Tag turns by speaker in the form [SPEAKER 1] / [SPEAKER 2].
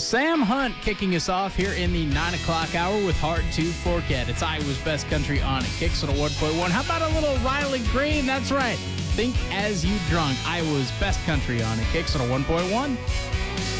[SPEAKER 1] Sam Hunt kicking us off here in the 9 o'clock hour with Hard to Forget. It's Iowa's best country on Kicks on a 1.1. How about a little Riley Green? That's right. Think as you drunk. Iowa's best country on Kicks on a 1.1.